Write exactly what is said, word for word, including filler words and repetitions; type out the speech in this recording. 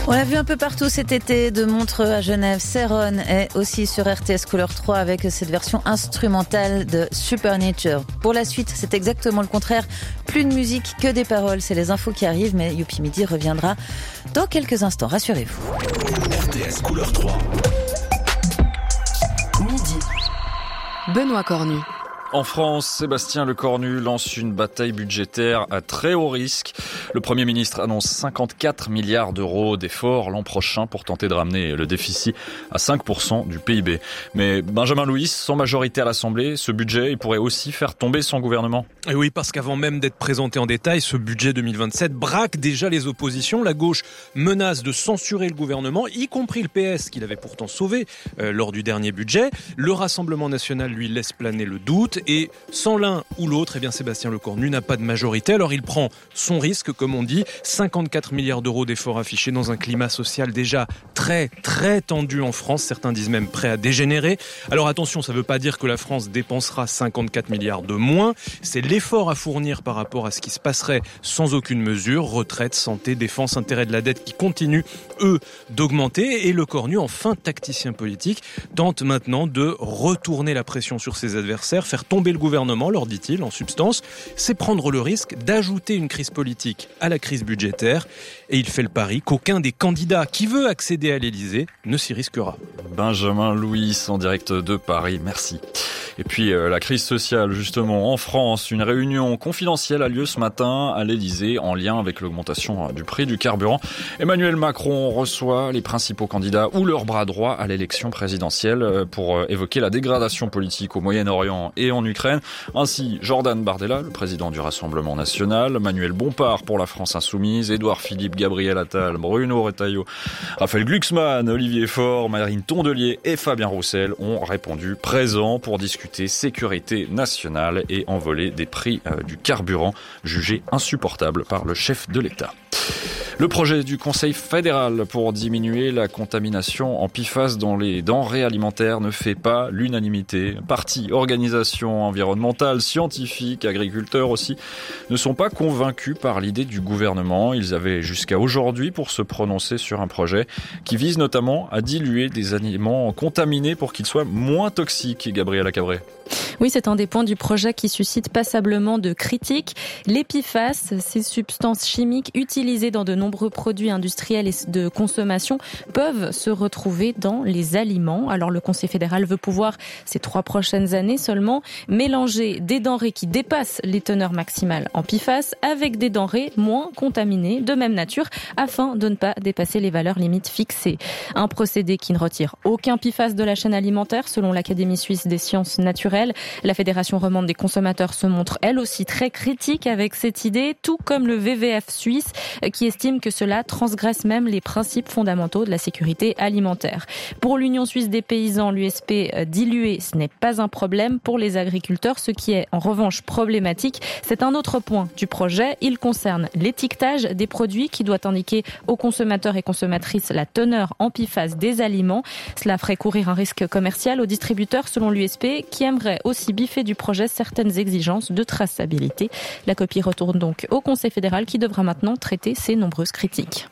On l'a vu un peu partout cet été, de Montreux à Genève. Céron est aussi sur R T S Couleur trois avec cette version instrumentale de Supernature. Pour la suite, c'est exactement le contraire. Plus de musique que des paroles, c'est les infos qui arrivent, mais Youpi Midi reviendra dans quelques instants, rassurez-vous. R T S Couleur trois. Midi. Benoît Cornu. En France, Sébastien Lecornu lance une bataille budgétaire à très haut risque. Le Premier ministre annonce cinquante-quatre milliards d'euros d'efforts l'an prochain pour tenter de ramener le déficit à cinq pour cent du P I B. Mais Benjamin Louis, sans majorité à l'Assemblée, ce budget il pourrait aussi faire tomber son gouvernement. Et oui, parce qu'avant même d'être présenté en détail, ce budget deux mille vingt-sept braque déjà les oppositions. La gauche menace de censurer le gouvernement, y compris le P S qu'il avait pourtant sauvé euh, lors du dernier budget. Le Rassemblement national lui laisse planer le doute. Et sans l'un ou l'autre, eh bien Sébastien Lecornu n'a pas de majorité. Alors il prend son risque, comme on dit, cinquante-quatre milliards d'euros d'efforts affichés dans un climat social déjà très très tendu en France. Certains disent même prêt à dégénérer. Alors attention, ça ne veut pas dire que la France dépensera cinquante-quatre milliards de moins. C'est l'effort à fournir par rapport à ce qui se passerait sans aucune mesure. Retraite, santé, défense, intérêt de la dette qui continuent, eux, d'augmenter. Et Lecornu, enfin tacticien politique, tente maintenant de retourner la pression sur ses adversaires, faire tomber le gouvernement, leur dit-il, en substance, c'est prendre le risque d'ajouter une crise politique à la crise budgétaire. Et il fait le pari qu'aucun des candidats qui veut accéder à l'Élysée ne s'y risquera. Benjamin Louis, en direct de Paris, merci. Et puis euh, la crise sociale, justement, en France, une réunion confidentielle a lieu ce matin à l'Élysée en lien avec l'augmentation du prix du carburant. Emmanuel Macron reçoit les principaux candidats ou leur bras droit à l'élection présidentielle pour évoquer la dégradation politique au Moyen-Orient et en Ukraine. Ainsi, Jordan Bardella, le président du Rassemblement national, Manuel Bompard pour la France insoumise, Édouard Philippe, Gabriel Attal, Bruno Retailleau, Raphaël Glucksmann, Olivier Faure, Marine Tondelier et Fabien Roussel ont répondu présents pour discuter sécurité nationale et envolée des prix du carburant jugés insupportables par le chef de l'État. Le projet du Conseil fédéral pour diminuer la contamination en P F A S dans les denrées alimentaires ne fait pas l'unanimité. Partis, organisations environnementales, scientifiques, agriculteurs aussi, ne sont pas convaincus par l'idée du gouvernement. Ils avaient jusqu'à aujourd'hui pour se prononcer sur un projet qui vise notamment à diluer des aliments contaminés pour qu'ils soient moins toxiques. Gabriela Cabré. Oui, c'est un des points du projet qui suscite passablement de critiques. Les P F A S, ces substances chimiques utilisées dans de nombreux produits industriels et de consommation, peuvent se retrouver dans les aliments. Alors le Conseil fédéral veut pouvoir, ces trois prochaines années seulement, mélanger des denrées qui dépassent les teneurs maximales en P F A S avec des denrées moins contaminées de même nature afin de ne pas dépasser les valeurs limites fixées. Un procédé qui ne retire aucun P F A S de la chaîne alimentaire selon l'Académie suisse des sciences naturelles. La Fédération romande des consommateurs se montre elle aussi très critique avec cette idée, tout comme le V V F suisse qui estime que cela transgresse même les principes fondamentaux de la sécurité alimentaire. Pour l'Union suisse des paysans, l'U S P, diluer, ce n'est pas un problème pour les agriculteurs. Ce qui est en revanche problématique, c'est un autre point du projet. Il concerne l'étiquetage des produits qui doit indiquer aux consommateurs et consommatrices la teneur en P F A S des aliments. Cela ferait courir un risque commercial aux distributeurs selon l'U S P qui aimerait aussi biffer du projet certaines exigences de traçabilité. La copie retourne donc au Conseil fédéral qui devra maintenant traiter ces nombreuses critiques.